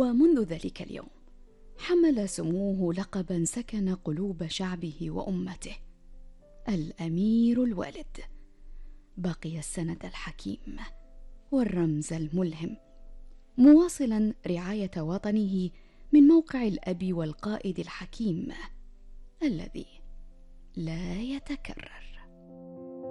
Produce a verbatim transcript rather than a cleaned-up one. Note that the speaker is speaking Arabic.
ومنذ ذلك اليوم حمل سموه لقبا سكن قلوب شعبه وأمته: الأمير الوالد. بقي السند الحكيم والرمز الملهم، مواصلا رعاية وطنه من موقع الأب والقائد الحكيم الذي لا يتكرر.